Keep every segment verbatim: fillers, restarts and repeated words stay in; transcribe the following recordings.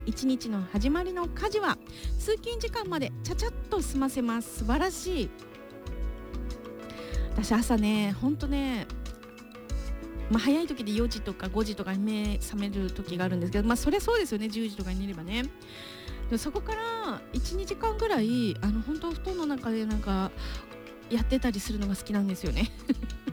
一日の始まりの家事は通勤時間までちゃちゃっと済ませます。素晴らしい。私朝ねほんとね、まあ、早い時でよじとかごじとかに目覚める時があるんですけど、まあそりゃそうですよね、じゅうじとかに寝ればね。でそこからいちにじかんぐらいあの本当布団の中でなんかやってたりするのが好きなんですよね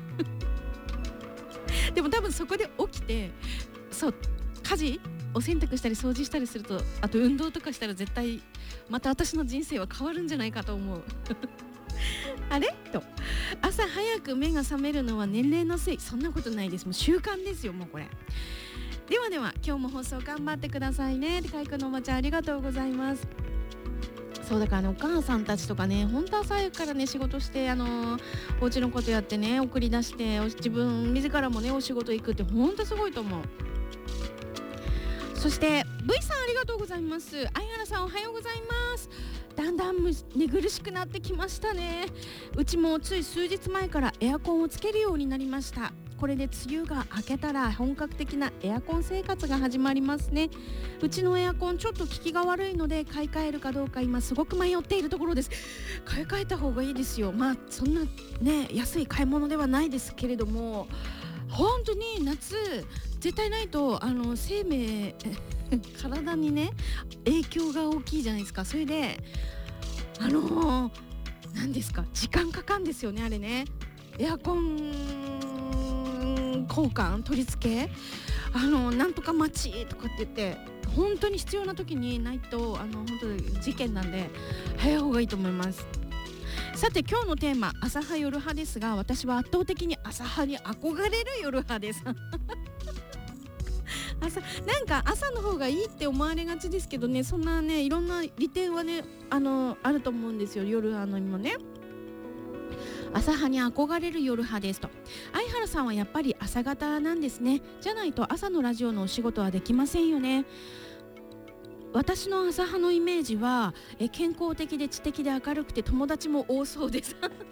でも多分そこで起きて、そう家事お洗濯したり掃除したりすると、あと運動とかしたら絶対また私の人生は変わるんじゃないかと思うあれと朝早く目が覚めるのは年齢のせい。そんなことないです。もう習慣ですよ、もうこれ。ではでは今日も放送頑張ってくださいね。かいくんのおばちゃんありがとうございます。そうだから、ね、お母さんたちとかね、本当朝早くからね仕事して、あのー、お家のことやってね送り出して、自分自らもねお仕事行くって本当すごいと思う。そして V さんありがとうございます。相原さんおはようございます。だんだん寝苦しくなってきましたね。うちもつい数日前からエアコンをつけるようになりました。これで梅雨が明けたら本格的なエアコン生活が始まりますね。うちのエアコンちょっと効きが悪いので買い替えるかどうか今すごく迷っているところです。買い替えた方がいいですよ。まあそんなね安い買い物ではないですけれども、本当に夏絶対ないとあの生命体にね影響が大きいじゃないですか。それであのー、何ですか、時間かかるんですよねあれね。エアコン交換取り付けあのなんとか待ちとかって言って本当に必要な時にないとあの本当に事件なんで早い方がいいと思います。さて今日のテーマ朝派夜派ですが、私は圧倒的に朝派に憧れる夜派です朝なんか朝の方がいいって思われがちですけどね、そんなねいろんな利点はねあのあると思うんですよ。夜派のにもね朝派に憧れる夜派ですと。相原さんはやっぱり朝方なんですね。じゃないと朝のラジオのお仕事はできませんよね。私の朝派のイメージはえ健康的で知的で明るくて友達も多そうです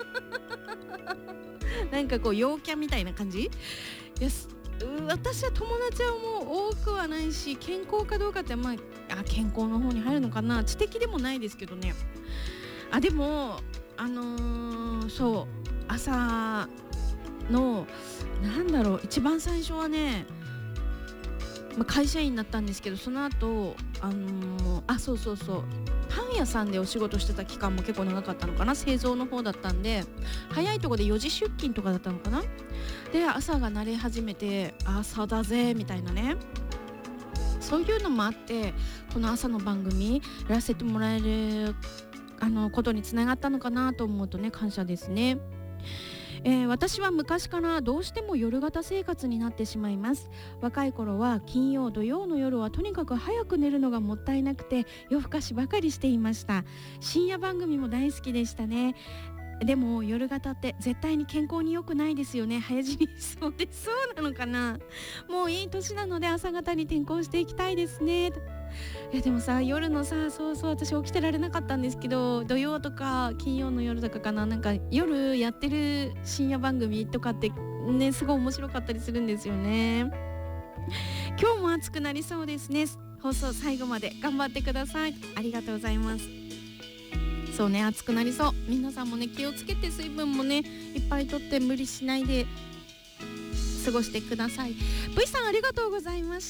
なんかこう陽キャみたいな感じ。いや私は友達はもう多くはないし、健康かどうかってまあ、あ健康の方に入るのかな。知的でもないですけどね。あでもあのー、そう朝のなんだろう一番最初はね、まあ、会社員になったんですけど、その後あのー、あそうそうそうパン屋さんでお仕事してた期間も結構長かったのかな。製造の方だったんで早いとこでよじ出勤とかだったのかな。で朝が慣れ始めて朝だぜみたいなね、そういうのもあってこの朝の番組やらせてもらえるあのことにつながったのかなと思うとね感謝ですね。えー、私は昔からどうしても夜型生活になってしまいます。若い頃は金曜土曜の夜はとにかく早く寝るのがもったいなくて夜更かしばかりしていました。深夜番組も大好きでしたね。でも夜型って絶対に健康に良くないですよね。早死にしそうで。そうなのかな。もういい年なので朝型に転向していきたいですね。いやでもさ夜のさそうそう私起きてられなかったんですけど、土曜とか金曜の夜とかかな、なんか夜やってる深夜番組とかってねすごい面白かったりするんですよね。今日も暑くなりそうですね。放送最後まで頑張ってください。ありがとうございます。そうね暑くなりそう。皆さんもね気をつけて水分もねいっぱいとって無理しないで過ごしてください。 V さんありがとうございました。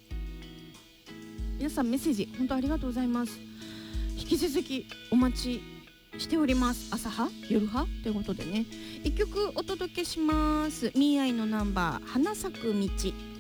皆さんメッセージ本当ありがとうございます。引き続きお待ちしております。朝派夜派ということでね、一曲お届けします。ミーアイのナンバー花咲く道。